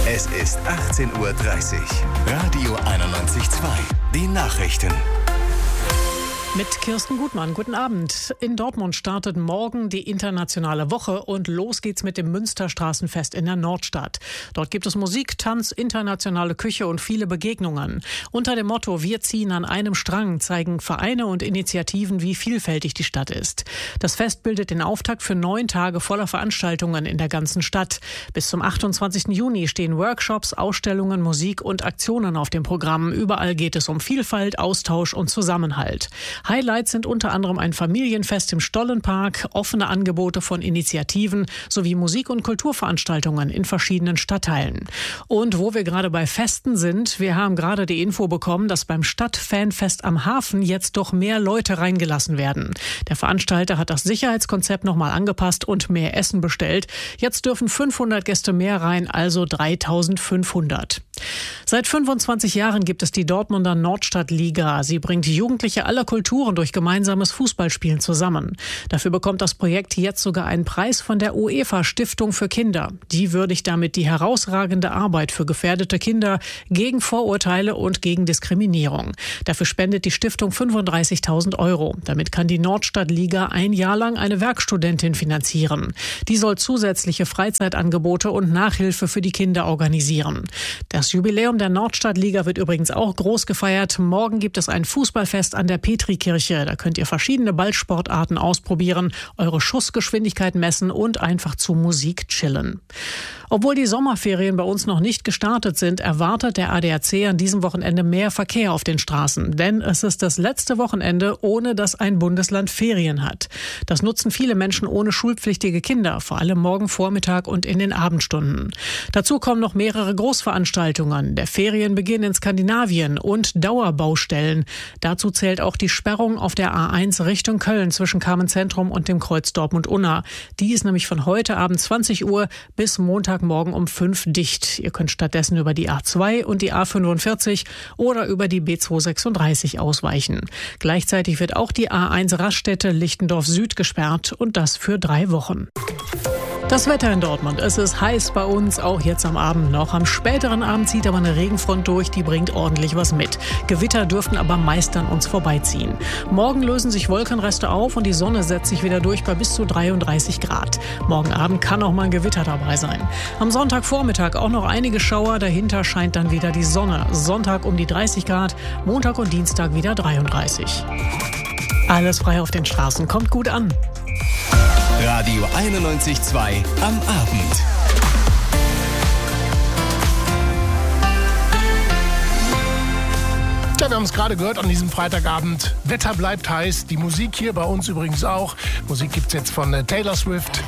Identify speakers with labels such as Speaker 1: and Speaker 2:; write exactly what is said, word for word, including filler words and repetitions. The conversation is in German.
Speaker 1: Es ist achtzehn Uhr dreißig. Radio einundneunzig Komma zwei. Die Nachrichten.
Speaker 2: Mit Kirsten Gutmann, guten Abend. In Dortmund startet morgen die internationale Woche und los geht's mit dem Münsterstraßenfest in der Nordstadt. Dort gibt es Musik, Tanz, internationale Küche und viele Begegnungen. Unter dem Motto "Wir ziehen an einem Strang" zeigen Vereine und Initiativen, wie vielfältig die Stadt ist. Das Fest bildet den Auftakt für neun Tage voller Veranstaltungen in der ganzen Stadt. Bis zum achtundzwanzigsten Juni stehen Workshops, Ausstellungen, Musik und Aktionen auf dem Programm. Überall geht es um Vielfalt, Austausch und Zusammenhalt. Highlights sind unter anderem ein Familienfest im Stollenpark, offene Angebote von Initiativen sowie Musik- und Kulturveranstaltungen in verschiedenen Stadtteilen. Und wo wir gerade bei Festen sind, wir haben gerade die Info bekommen, dass beim Stadtfanfest am Hafen jetzt doch mehr Leute reingelassen werden. Der Veranstalter hat das Sicherheitskonzept nochmal angepasst und mehr Essen bestellt. Jetzt dürfen fünfhundert Gäste mehr rein, also dreitausendfünfhundert. Seit fünfundzwanzig Jahren gibt es die Dortmunder Nordstadtliga. Sie bringt Jugendliche aller Kulturen durch gemeinsames Fußballspielen zusammen. Dafür bekommt das Projekt jetzt sogar einen Preis von der UEFA Stiftung für Kinder. Die würdigt damit die herausragende Arbeit für gefährdete Kinder gegen Vorurteile und gegen Diskriminierung. Dafür spendet die Stiftung fünfunddreißigtausend Euro. Damit kann die Nordstadtliga ein Jahr lang eine Werkstudentin finanzieren. Die soll zusätzliche Freizeitangebote und Nachhilfe für die Kinder organisieren. Das Jubiläum der Nordstadtliga wird übrigens auch groß gefeiert. Morgen gibt es ein Fußballfest an der Petrikirche. Da könnt ihr verschiedene Ballsportarten ausprobieren, eure Schussgeschwindigkeit messen und einfach zu Musik chillen. Obwohl die Sommerferien bei uns noch nicht gestartet sind, erwartet der A D A C an diesem Wochenende mehr Verkehr auf den Straßen. Denn es ist das letzte Wochenende, ohne dass ein Bundesland Ferien hat. Das nutzen viele Menschen ohne schulpflichtige Kinder, vor allem morgen Vormittag und in den Abendstunden. Dazu kommen noch mehrere Großveranstaltungen, der Ferienbeginn in Skandinavien und Dauerbaustellen. Dazu zählt auch die Sperrung auf der A eins Richtung Köln zwischen Kamenz-Zentrum und dem Kreuz Dortmund-Unna. Die ist nämlich von heute Abend zwanzig Uhr bis Montagmorgen um fünf dicht. Ihr könnt stattdessen über die A zwei und die A fünfundvierzig oder über die B zweihundertsechsunddreißig ausweichen. Gleichzeitig wird auch die A eins Raststätte Lichtendorf Süd gesperrt und das für drei Wochen. Das Wetter in Dortmund. Es ist heiß bei uns, auch jetzt am Abend noch. Am späteren Abend zieht aber eine Regenfront durch, die bringt ordentlich was mit. Gewitter dürften aber meist an uns vorbeiziehen. Morgen lösen sich Wolkenreste auf und die Sonne setzt sich wieder durch bei bis zu dreiunddreißig Grad. Morgen Abend kann auch mal ein Gewitter dabei sein. Am Sonntagvormittag auch noch einige Schauer, dahinter scheint dann wieder die Sonne. Sonntag um die dreißig Grad, Montag und Dienstag wieder dreiunddreißig. Alles frei auf den Straßen, kommt gut an.
Speaker 1: Radio einundneunzig Komma zwei am Abend.
Speaker 3: Ja, wir haben es gerade gehört an diesem Freitagabend. Wetter bleibt heiß, die Musik hier bei uns übrigens auch. Musik gibt's jetzt von Taylor Swift.